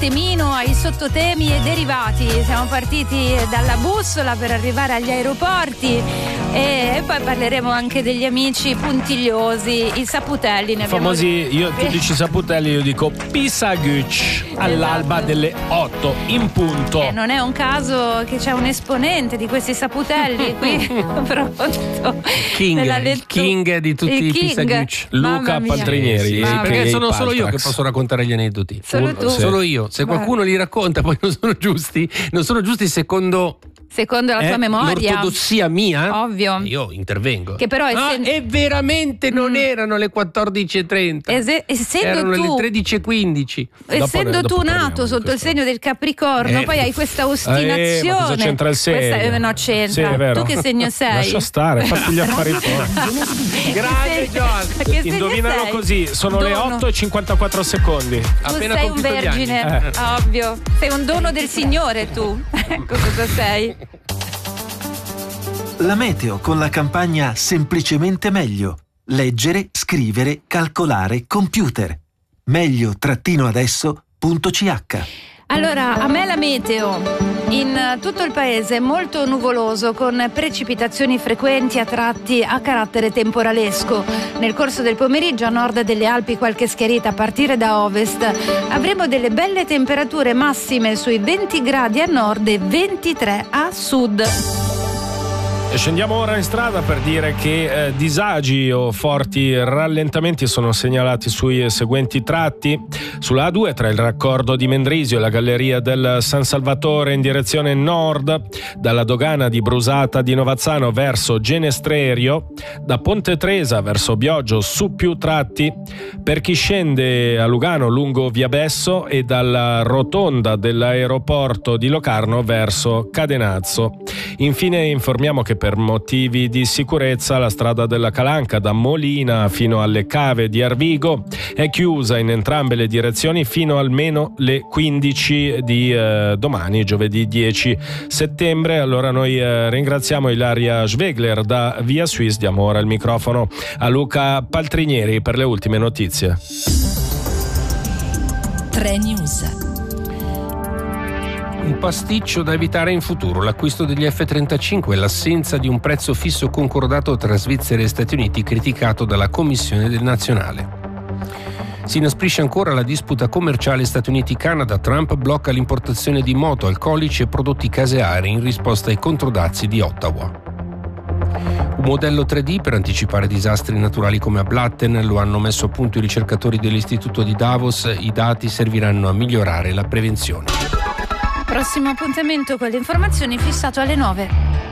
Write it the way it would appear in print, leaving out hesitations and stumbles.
temino ai sottotemi e derivati. Siamo partiti dalla bussola per arrivare agli aeroporti e poi parleremo anche degli amici puntigliosi, i saputelli. Ne famosi, tu dici saputelli, io dico Pisaguc all'alba delle 8 in punto. Non è un caso che c'è un esponente di questi saputelli qui pronto. King di tutti i Pisaguc, Luca Paltrinieri. Perché sono solo io che posso raccontare gli aneddoti. Solo tu? Solo io. Se qualcuno li racconta poi non sono giusti secondo la tua memoria, l'ortodossia mia, ovvio, io intervengo. Che però e veramente non erano le 14:30, erano le 13:15. Essendo tu nato sotto il segno del Capricorno, poi hai questa ostinazione. Ma cosa c'entra il segno? No, c'entra. Sì, è vero. Tu che segno sei? Lascia stare, fatti gli affari tuoi. Grande John. Indovinalo così, sono le 8:54 secondi. Tu sei un vergine, ovvio. Sei un dono del Signore tu. Ecco cosa sei. La meteo con la campagna Semplicemente Meglio. Leggere, scrivere, calcolare, computer. meglio-adesso.ch. Allora, a me la meteo. In tutto il paese è molto nuvoloso, con precipitazioni frequenti a tratti a carattere temporalesco. Nel corso del pomeriggio a nord delle Alpi qualche schiarita a partire da ovest. Avremo delle belle temperature massime sui 20 gradi a nord e 23 a sud. E scendiamo ora in strada per dire che disagi o forti rallentamenti sono segnalati sui seguenti tratti. Sulla A2 tra il raccordo di Mendrisio e la galleria del San Salvatore in direzione nord, dalla dogana di Brusata di Novazzano verso Genestrerio, da Ponte Tresa verso Bioggio su più tratti, per chi scende a Lugano lungo Via Besso e dalla rotonda dell'aeroporto di Locarno verso Cadenazzo. Infine informiamo che per motivi di sicurezza la strada della Calanca da Molina fino alle cave di Arvigo è chiusa in entrambe le direzioni fino almeno le 15 di domani, giovedì 10 settembre. Allora noi ringraziamo Ilaria Schwegler da Via Suisse. Diamo ora il microfono a Luca Paltrinieri per le ultime notizie. 3 News. Un pasticcio da evitare in futuro: l'acquisto degli F-35 e l'assenza di un prezzo fisso concordato tra Svizzera e Stati Uniti, criticato dalla Commissione del Nazionale. Si inasprisce ancora la disputa commerciale Stati Uniti-Canada. Trump blocca l'importazione di moto, alcolici e prodotti caseari in risposta ai controdazi di Ottawa. Un modello 3D per anticipare disastri naturali come a Blatten lo hanno messo a punto i ricercatori dell'Istituto di Davos. I dati serviranno a migliorare la prevenzione. Prossimo appuntamento con le informazioni fissato alle 9.